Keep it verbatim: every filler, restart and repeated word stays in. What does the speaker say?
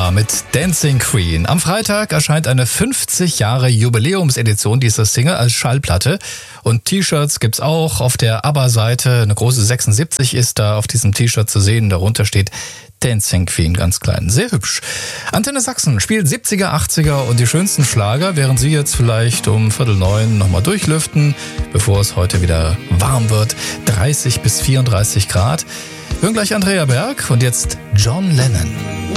ABBA mit Dancing Queen. Am Freitag erscheint eine fünfzig Jahre Jubiläumsedition dieser Single als Schallplatte. Und T-Shirts gibt's auch auf der ABBA-Seite. Eine große sechsundsiebzig ist da auf diesem T-Shirt zu sehen. Darunter steht Dancing Queen, ganz klein. Sehr hübsch. Antenne Sachsen spielt siebziger, achtziger und die schönsten Schlager, während Sie jetzt vielleicht um Viertel neun nochmal durchlüften, bevor es heute wieder warm wird. dreißig bis vierunddreißig Grad. Wir hören gleich Andrea Berg und jetzt John Lennon.